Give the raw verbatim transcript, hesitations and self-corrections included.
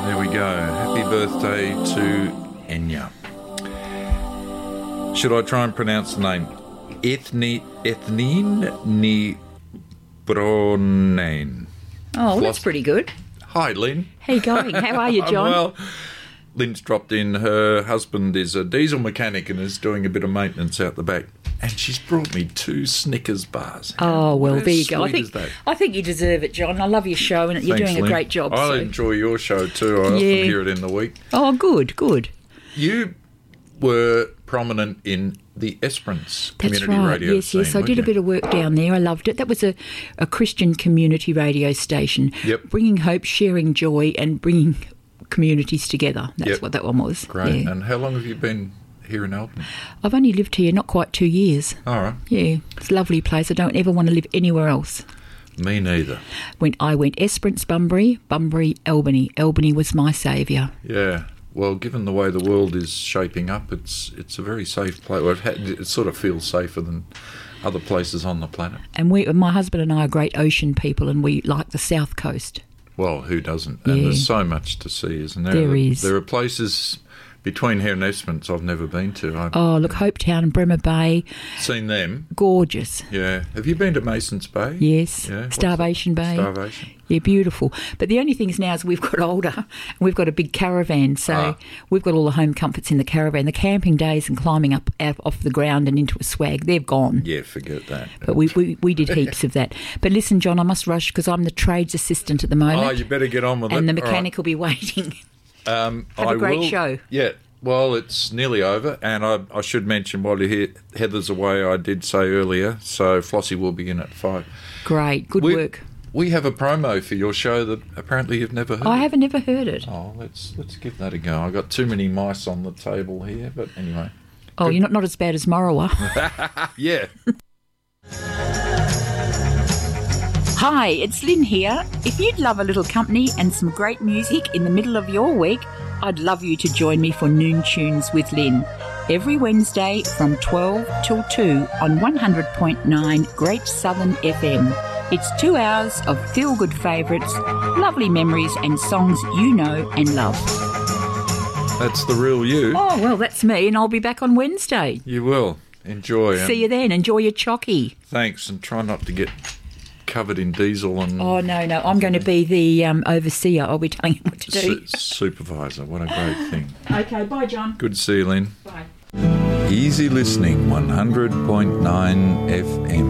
There we go. Happy birthday to Enya. Should I try and pronounce the name? Ethni, Ethnine Nibronen. Oh, that's pretty good. Hi, Lynn. How you going? How are you, John? Well, Lynn's dropped in. Her husband is a diesel mechanic and is doing a bit of maintenance out the back. And she's brought me two Snickers bars. Oh, well, How there you go. I sweet think is that? I think you deserve it, John. I love your show and you're Thanks, doing a Lynn. great job. I so. enjoy your show too. I often Yeah. hear it in the week. Oh, good, good. You were prominent in the Esperance That's community right. radio Yes, scene, yes. I did weren't a bit you? of work down there. I loved it. That was a, a Christian community radio station. Yep. Bringing hope, sharing joy and bringing communities together. That's Yep. what that one was. Great. Yeah. And how long have you been here in Albany? I've only lived here not quite two years. All right. Yeah, it's a lovely place. I don't ever want to live anywhere else. Me neither. When I went Esperance, Bunbury, Bunbury, Albany. Albany was my saviour. Yeah. Well, given the way the world is shaping up, it's it's a very safe place. Well, it, had, it sort of feels safer than other places on the planet. And we, my husband and I are great ocean people, and we like the south coast. Well, who doesn't? And Yeah. there's so much to see, isn't there? There is. There are places between here and Esperance I've never been to. I've Oh, look, Hopetown and Bremer Bay, seen them. gorgeous. Yeah. Have you been to Mason's Bay? Yes, Yeah. What's Starvation that? Bay. Starvation. Yeah, beautiful. But the only thing is now is we've got older and we've got a big caravan, so Ah. we've got all the home comforts in the caravan. The camping days and climbing up out, off the ground and into a swag, they've gone. Yeah, forget that. But we, we, we did heaps of that. But listen, John, I must rush because I'm the trades assistant at the moment. Oh, you better get on with it. and the All right. mechanic will be waiting. Um, Have a I great will- show. Yeah. Well, it's nearly over, and I, I should mention while you're here, Heather's away, I did say earlier, so Flossie will be in at five. Great, good we, work. We have a promo for your show that apparently you've never heard. I of. haven't never heard it. Oh, let's let's give that a go. I've got too many mice on the table here, but anyway. Oh, you're not, not as bad as Morowa. Yeah. Hi, it's Lynn here. If you'd love a little company and some great music in the middle of your week, I'd love you to join me for Noon Tunes with Lynn. Every Wednesday from twelve till two on one hundred point nine Great Southern F M. It's two hours of feel-good favourites, lovely memories and songs you know and love. That's the real you. Oh, well, that's me, and I'll be back on Wednesday. You will. Enjoy. See you then. Enjoy your chocky. Thanks, and try not to get covered in diesel and Oh, no, no. I'm going to be the um, overseer. I'll be telling him what to do. su- supervisor. What a great thing. Okay, bye, John. Good to see you, Lynn. Bye. Easy listening, one hundred point nine F M.